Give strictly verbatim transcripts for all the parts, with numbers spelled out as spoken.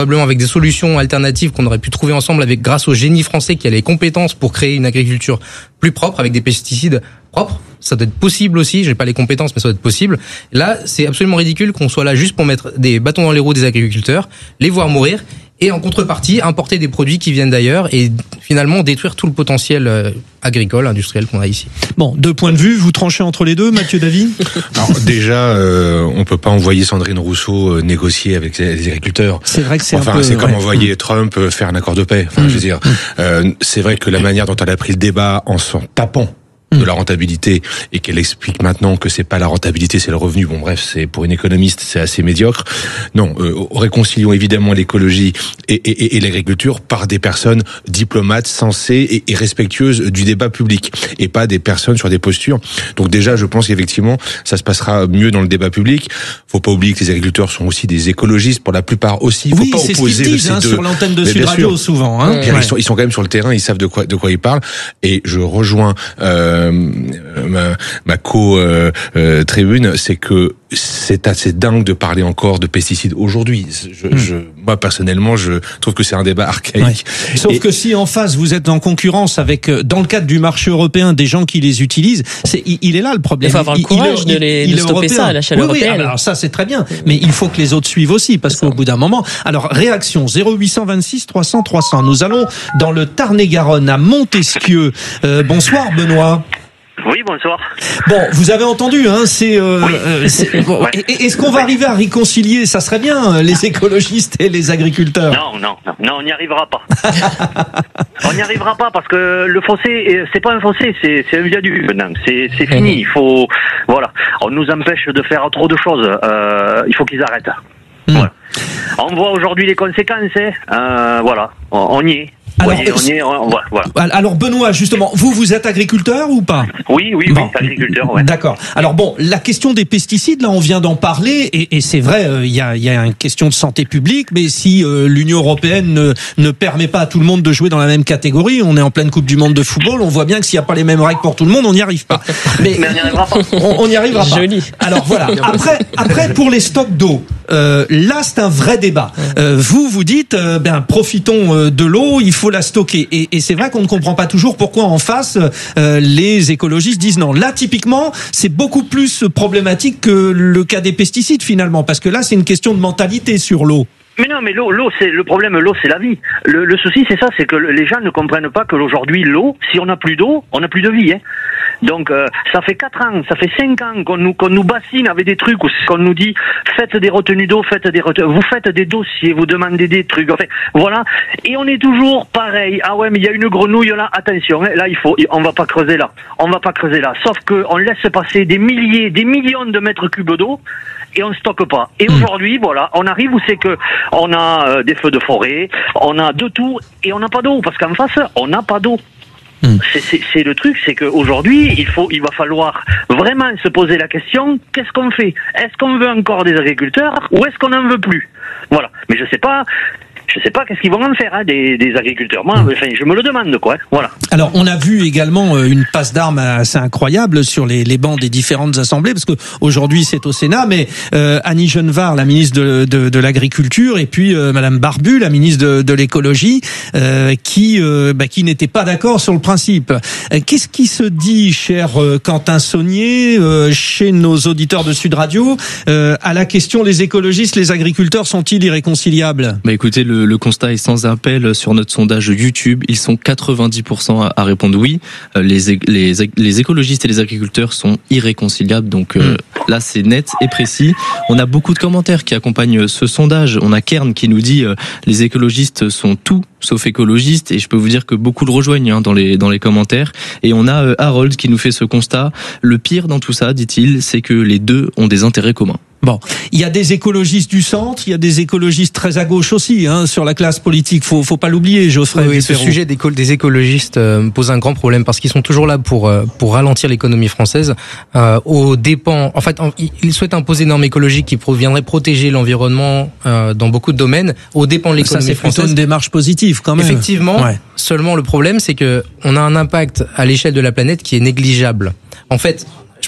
probablement avec des solutions alternatives qu'on aurait pu trouver ensemble avec grâce au génie français qui a les compétences pour créer une agriculture plus propre avec des pesticides propres. Ça doit être possible aussi. J'ai pas les compétences, mais ça doit être possible. Là, c'est absolument ridicule qu'on soit là juste pour mettre des bâtons dans les roues des agriculteurs, les voir mourir et en contrepartie importer des produits qui viennent d'ailleurs et finalement détruire tout le potentiel euh, agricole, industriel qu'on a ici. Bon, deux points de vue, vous tranchez entre les deux, Mathieu Davy. Alors déjà, euh, on peut pas envoyer Sandrine Rousseau euh, négocier avec les agriculteurs. C'est vrai que c'est enfin, un peu... c'est comme ouais. envoyer Trump faire un accord de paix. Enfin, mmh. je veux dire, euh, c'est vrai que la manière dont elle a pris le débat en s'en tapant de la rentabilité et qu'elle explique maintenant que c'est pas la rentabilité, c'est le revenu. Bon bref, c'est pour une économiste, c'est assez médiocre. Non, euh, réconcilions évidemment l'écologie et, et, et l'agriculture par des personnes diplomates, sensées et, et respectueuses du débat public et pas des personnes sur des postures. Donc déjà, je pense qu'effectivement, ça se passera mieux dans le débat public. Faut pas oublier que les agriculteurs sont aussi des écologistes pour la plupart aussi. Faut oui, pas c'est opposer ce qu'ils disent hein, sur l'antenne de Sud Radio souvent. Hein. Ouais. Ils sont, ils sont quand même sur le terrain, ils savent de quoi de quoi ils parlent. Et je rejoins. Euh, ma, ma co-tribune, euh, euh, c'est que c'est assez dingue de parler encore de pesticides aujourd'hui. Je, mmh. je, moi, personnellement, je trouve que c'est un débat archaïque. Ouais. Sauf Et... que si en face, vous êtes en concurrence avec, dans le cadre du marché européen, des gens qui les utilisent, c'est, il, il est là le problème. Il faut avoir le courage il, il, de, les, il de stopper européen. Ça à l'échelle oui, européenne. Oui, alors ça, c'est très bien. Mais il faut que les autres suivent aussi, parce qu'au bout d'un moment... Alors, réaction, zéro huit cent vingt-six trois cents trois cents. Nous allons dans le Tarn-et-Garonne, à Montesquieu. Euh, bonsoir, Benoît. Oui, bonsoir. Bon, vous avez entendu, hein, c'est, euh, oui. euh, c'est bon, ouais. Est-ce qu'on va arriver à réconcilier, ça serait bien, les écologistes et les agriculteurs? Non, non, non, non, on n'y arrivera pas. On n'y arrivera pas parce que le fossé, c'est pas un fossé, c'est, c'est un viaduc maintenant. C'est, c'est fini. Il faut, voilà. On nous empêche de faire trop de choses. Euh, il faut qu'ils arrêtent. Mmh. Voilà. On voit aujourd'hui les conséquences. Hein. Euh, voilà, on, on y est. Alors, oui, on y est, on, voilà. alors Benoît, justement, vous, vous êtes agriculteur ou pas? Oui, oui, bon. oui, agriculteur, ouais. D'accord. Alors bon, la question des pesticides, là, on vient d'en parler, et, et c'est vrai, il euh, y, a, y a une question de santé publique, mais si euh, l'Union européenne ne, ne permet pas à tout le monde de jouer dans la même catégorie, on est en pleine Coupe du Monde de football, on voit bien que s'il n'y a pas les mêmes règles pour tout le monde, on n'y arrive pas. Mais, mais on n'y arrivera pas. On n'y arrivera pas. Joli. Alors voilà. Après, après pour les stocks d'eau, euh, là, c'est un vrai débat. Euh, vous, vous dites, euh, ben profitons euh, de l'eau, il faut la stocker. Et, et c'est vrai qu'on ne comprend pas toujours pourquoi en face euh, les écologistes disent non. Là, typiquement, c'est beaucoup plus problématique que le cas des pesticides finalement, parce que là, c'est une question de mentalité sur l'eau. Mais non, mais l'eau, l'eau, c'est le problème. L'eau, c'est la vie. Le, le souci, c'est ça, c'est que les gens ne comprennent pas que aujourd'hui, l'eau, si on n'a plus d'eau, on n'a plus de vie. Hein. Donc, euh, ça fait quatre ans, ça fait cinq ans qu'on nous qu'on nous bassine avec des trucs où qu'on nous dit faites des retenues d'eau, faites des retenues, vous faites des dossiers, vous demandez des trucs. Enfin, voilà. Et on est toujours pareil. Ah ouais, mais il y a une grenouille là. Attention, hein, là, il faut, on va pas creuser là. On va pas creuser là. Sauf que on laisse passer des milliers, des millions de mètres cubes d'eau. Et on stocke pas. Et mmh. aujourd'hui, voilà, on arrive où c'est que on a euh, des feux de forêt, on a de tout, et on n'a pas d'eau, parce qu'en face, on n'a pas d'eau. Mmh. C'est, c'est, c'est le truc, c'est qu'aujourd'hui, il faut, il va falloir vraiment se poser la question, qu'est-ce qu'on fait? Est-ce qu'on veut encore des agriculteurs, ou est-ce qu'on n'en veut plus? Voilà. Mais je sais pas. Je sais pas qu'est-ce qu'ils vont en faire hein, des, des agriculteurs. Moi, enfin, je me le demande quoi. Voilà. Alors, on a vu également une passe d'armes assez incroyable sur les, les bancs des différentes assemblées, parce que aujourd'hui c'est au Sénat, mais euh, Annie Genevard, la ministre de, de, de l'Agriculture, et puis euh, Madame Barbu, la ministre de, de l'Écologie, euh, qui euh, bah, qui n'étaient pas d'accord sur le principe. Euh, qu'est-ce qui se dit, cher euh, Quentin Saunier, euh, chez nos auditeurs de Sud Radio, euh, à la question les écologistes, les agriculteurs sont-ils irréconciliables? Bah écoutez, le, le constat est sans appel sur notre sondage YouTube. Ils sont quatre-vingt-dix pour cent à, à répondre oui. Les, les, les écologistes et les agriculteurs sont irréconciliables. Donc euh, mmh. là, c'est net et précis. On a beaucoup de commentaires qui accompagnent ce sondage. On a Kern qui nous dit euh, les écologistes sont tout sauf écologistes, et je peux vous dire que beaucoup le rejoignent hein, dans les dans les commentaires. Et on a euh, Harold qui nous fait ce constat. Le pire dans tout ça, dit-il, c'est que les deux ont des intérêts communs. Bon, il y a des écologistes du centre, il y a des écologistes très à gauche aussi, hein, sur la classe politique. Faut, faut pas l'oublier, Geoffrey. Oui, ce sujet des, des écologistes euh, me pose un grand problème parce qu'ils sont toujours là pour euh, pour ralentir l'économie française, euh, aux dépens. En fait, en, ils souhaitent imposer une norme écologique qui viendrait protéger l'environnement euh, dans beaucoup de domaines, aux dépens de l'économie Ça, c'est française. plutôt une démarche positive, quand même. Effectivement. Ouais. Seulement, le problème, c'est que on a un impact à l'échelle de la planète qui est négligeable. En fait.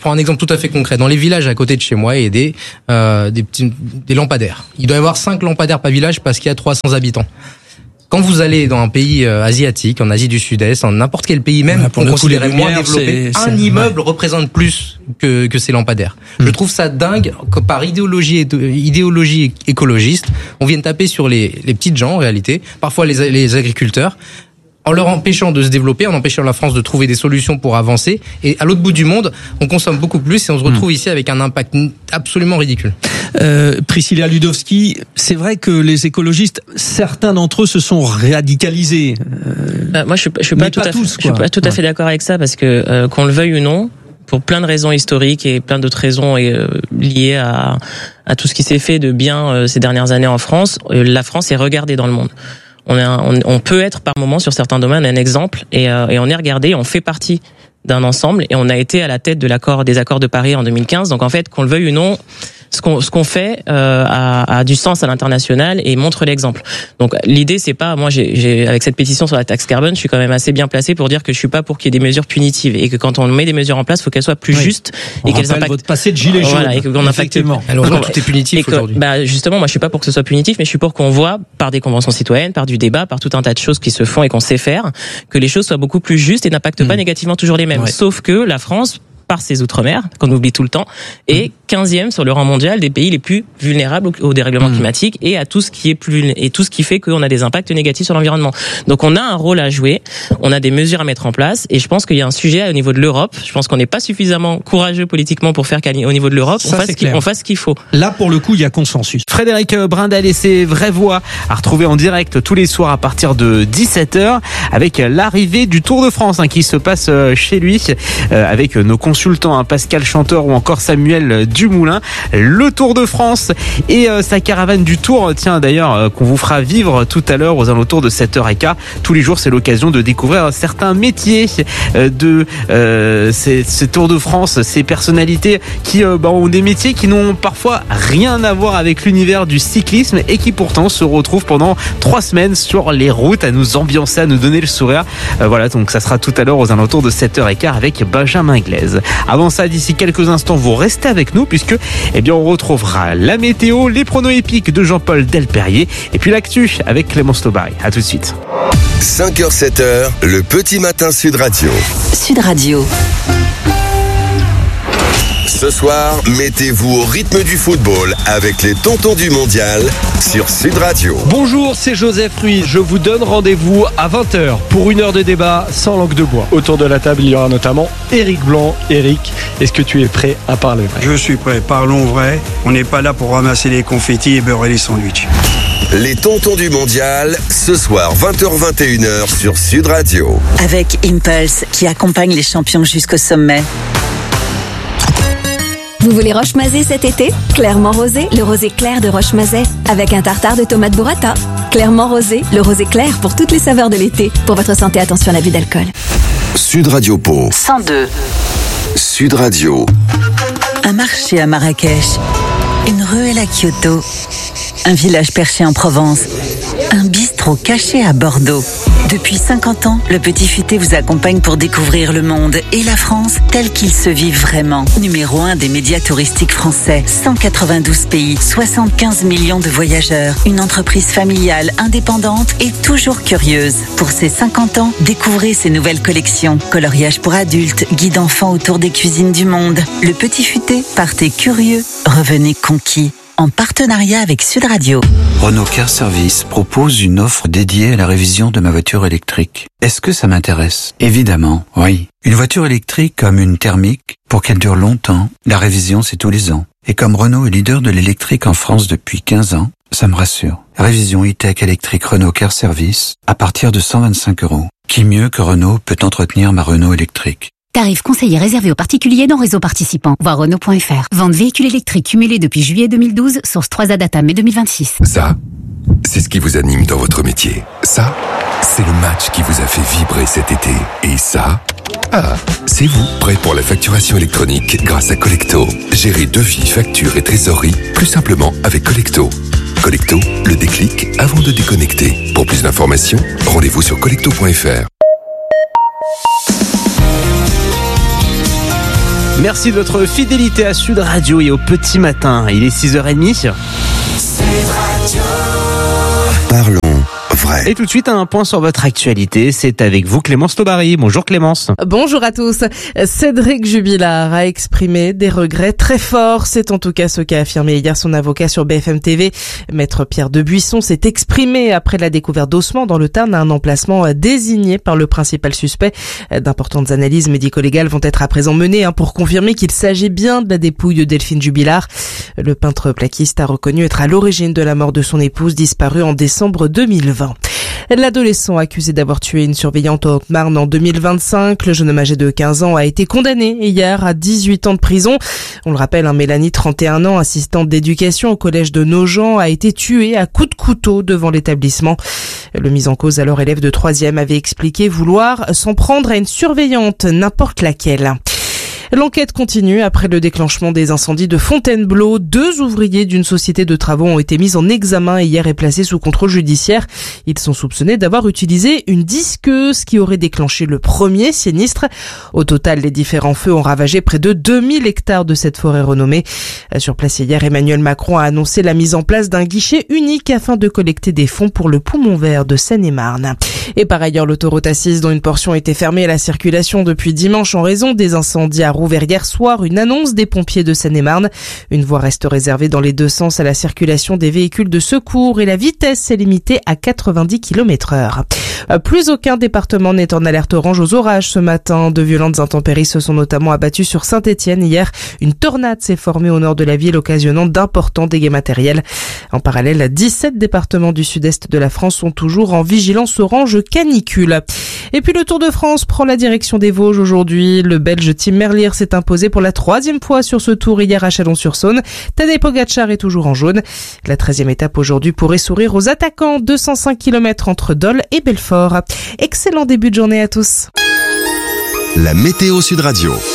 prends un exemple tout à fait concret. Dans les villages à côté de chez moi, il y a des, euh, des petits, des lampadaires. Il doit y avoir cinq lampadaires par village parce qu'il y a trois cents habitants. Quand vous allez dans un pays euh, asiatique, en Asie du Sud-Est, en n'importe quel pays même, pour on le considérait coup, moins lumières, développé, c'est, un c'est, immeuble ouais. représente plus que, que ces lampadaires. Mmh. Je trouve ça dingue que par idéologie, idéologie écologiste, on vienne taper sur les, les petites gens en réalité, parfois les, les agriculteurs, en leur empêchant de se développer, en empêchant la France de trouver des solutions pour avancer. Et à l'autre bout du monde, on consomme beaucoup plus et on se retrouve mmh. ici avec un impact absolument ridicule. Euh, Priscilla Ludowski, c'est vrai que les écologistes, certains d'entre eux se sont radicalisés. Euh, bah, moi, je suis, je suis pas tout pas à tous, fait, je suis pas tout à fait d'accord avec ça parce que euh, qu'on le veuille ou non, pour plein de raisons historiques et plein d'autres raisons euh, liées à à tout ce qui s'est fait de bien euh, ces dernières années en France, euh, la France est regardée dans le monde. On, est un, on, on peut être par moment sur certains domaines un exemple et, euh, et on est regardé, on fait partie d'un ensemble et on a été à la tête de l'accord des accords de Paris en deux mille quinze. Donc en fait, qu'on le veuille ou non, ce qu'on ce qu'on fait euh, a, a du sens à l'international et montre l'exemple. Donc l'idée c'est pas, moi j'ai, j'ai avec cette pétition sur la taxe carbone, je suis quand même assez bien placé pour dire que je suis pas pour qu'il y ait des mesures punitives et que quand on met des mesures en place, il faut qu'elles soient plus oui. justes on et qu'elles impactent votre passé de gilet jaune. Voilà, et qu'on impacte. Alors donc, tout est punitif aujourd'hui. Bah justement, moi je suis pas pour que ce soit punitif, mais je suis pour qu'on voit par des conventions citoyennes, par du débat, par tout un tas de choses qui se font et qu'on sait faire, que les choses soient beaucoup plus justes et n'impactent mmh. pas négativement toujours les mêmes. Ouais. Sauf que la France, par ses outre-mer, qu'on oublie tout le temps, est quinzième sur le rang mondial des pays les plus vulnérables au dérèglement mmh. climatique et à tout ce qui est plus et tout ce qui fait qu'on a des impacts négatifs sur l'environnement. Donc on a un rôle à jouer, on a des mesures à mettre en place et je pense qu'il y a un sujet au niveau de l'Europe. Je pense qu'on n'est pas suffisamment courageux politiquement pour faire qu'au niveau de l'Europe, Ça, on fasse ce qu'il, on fasse ce qu'il faut. Là pour le coup, il y a consensus. Frédéric Brindel et ses vraies voix à retrouver en direct tous les soirs à partir de dix-sept heures avec l'arrivée du Tour de France hein, qui se passe chez lui euh, avec nos consultants hein, Pascal Chanteur ou encore Samuel Dumoulin. Le Tour de France et euh, sa caravane du Tour, tiens d'ailleurs euh, qu'on vous fera vivre tout à l'heure aux alentours de sept heures quinze. Tous les jours c'est l'occasion de découvrir certains métiers euh, de euh, ces, ces Tours de France, ces personnalités qui euh, bah, ont des métiers qui n'ont parfois rien à voir avec l'univers du cyclisme et qui pourtant se retrouvent pendant trois semaines sur les routes à nous ambiancer, à nous donner le sourire. Euh, voilà, donc ça sera tout à l'heure aux alentours de sept heures quinze avec Benjamin Glaise. Avant ça, d'ici quelques instants, vous restez avec nous puisque eh bien, on retrouvera la météo, les pronos épiques de Jean-Paul Delperrier et puis l'actu avec Clémence Tobary. À tout de suite. cinq heures sept heures, le petit matin Sud Radio. Sud Radio. Ce soir, mettez-vous au rythme du football avec les tontons du mondial sur Sud Radio. Bonjour, c'est Joseph Ruiz. Je vous donne rendez-vous à vingt heures pour une heure de débat sans langue de bois. Autour de la table, il y aura notamment Éric Blanc. Éric, est-ce que tu es prêt à parler vrai ? Je suis prêt. Parlons vrai. On n'est pas là pour ramasser les confettis et beurrer les sandwichs. Les tontons du mondial, ce soir vingt heures vingt et une heures sur Sud Radio. Avec Impulse qui accompagne les champions jusqu'au sommet. Vous voulez Roche-Mazet cet été ? Clairement rosé, le rosé clair de Roche-Mazet, avec un tartare de tomates burrata. Clairement rosé, le rosé clair pour toutes les saveurs de l'été. Pour votre santé, attention à l'abus d'alcool. Sud Radio Pau. cent deux. Sud Radio. Un marché à Marrakech. Une ruelle à Kyoto. Un village perché en Provence. Un bistrot caché à Bordeaux. Depuis cinquante ans, le Petit Futé vous accompagne pour découvrir le monde et la France tel qu'il se vit vraiment. Numéro un des médias touristiques français. cent quatre-vingt-douze pays, soixante-quinze millions de voyageurs. Une entreprise familiale, indépendante et toujours curieuse. Pour ses cinquante ans, découvrez ses nouvelles collections. Coloriage pour adultes, guide enfants autour des cuisines du monde. Le Petit Futé, partez curieux, revenez conquis. En partenariat avec Sud Radio. Renault Car Service propose une offre dédiée à la révision de ma voiture électrique. Est-ce que ça m'intéresse ? Évidemment, oui. Une voiture électrique comme une thermique, pour qu'elle dure longtemps, la révision c'est tous les ans. Et comme Renault est leader de l'électrique en France depuis quinze ans, ça me rassure. Révision e-tech électrique Renault Car Service à partir de cent vingt-cinq euros. Qui mieux que Renault peut entretenir ma Renault électrique ? Tarif conseillé réservé aux particuliers dans réseau participant. Voir Renault point F R. Vente véhicule électrique cumulé depuis juillet deux mille douze. Source trois A Data mai deux mille vingt-six. Ça, c'est ce qui vous anime dans votre métier. Ça, c'est le match qui vous a fait vibrer cet été. Et ça, ah, c'est vous, prêt pour la facturation électronique grâce à Collecto. Gérez devis, factures et trésorerie plus simplement avec Collecto. Collecto, le déclic avant de déconnecter. Pour plus d'informations, rendez-vous sur collecto point F R. Merci de votre fidélité à Sud Radio et au petit matin. Il est six heures trente. Parlons vrai. Et tout de suite, un point sur votre actualité. C'est avec vous, Clémence Taubary. Bonjour Clémence. Bonjour à tous. Cédric Jubilard a exprimé des regrets très forts. C'est en tout cas ce qu'a affirmé hier son avocat sur B F M T V. Maître Pierre Debuisson s'est exprimé après la découverte d'ossements dans le Tarn à un emplacement désigné par le principal suspect. D'importantes analyses médico-légales vont être à présent menées pour confirmer qu'il s'agit bien de la dépouille de Delphine Jubilard. Le peintre plaquiste a reconnu être à l'origine de la mort de son épouse disparue en décembre deux mille vingt. L'adolescent accusé d'avoir tué une surveillante en Haute-Marne en deux mille vingt-cinq, le jeune homme âgé de quinze ans a été condamné hier à dix-huit ans de prison. On le rappelle, hein, Mélanie, trente et un ans, assistante d'éducation au collège de Nogent, a été tuée à coups de couteau devant l'établissement. Le mis en cause, alors élève de troisième, avait expliqué vouloir s'en prendre à une surveillante, n'importe laquelle. L'enquête continue après le déclenchement des incendies de Fontainebleau. Deux ouvriers d'une société de travaux ont été mis en examen hier et placés sous contrôle judiciaire. Ils sont soupçonnés d'avoir utilisé une disqueuse qui aurait déclenché le premier sinistre. Au total, les différents feux ont ravagé près de deux mille hectares de cette forêt renommée. Sur place hier, Emmanuel Macron a annoncé la mise en place d'un guichet unique afin de collecter des fonds pour le poumon vert de Seine-et-Marne. Et par ailleurs, l'autoroute A six, dont une portion était fermée à la circulation depuis dimanche en raison des incendies à Rouvert hier soir, une annonce des pompiers de Seine-et-Marne. Une voie reste réservée dans les deux sens à la circulation des véhicules de secours et la vitesse est limitée à quatre-vingt-dix kilomètres heure. Plus aucun département n'est en alerte orange aux orages ce matin. De violentes intempéries se sont notamment abattues sur Saint-Étienne hier. Une tornade s'est formée au nord de la ville, occasionnant d'importants dégâts matériels. En parallèle, dix-sept départements du sud-est de la France sont toujours en vigilance orange canicule. Et puis le Tour de France prend la direction des Vosges aujourd'hui. Le Belge Tim Merlier s'est imposé pour la troisième fois sur ce tour hier à Chalon-sur-Saône. Tadej Pogacar est toujours en jaune. La treizième étape aujourd'hui pourrait sourire aux attaquants. deux cent cinq kilomètres entre Dole et Belfort. Excellent début de journée à tous. La météo Sud Radio.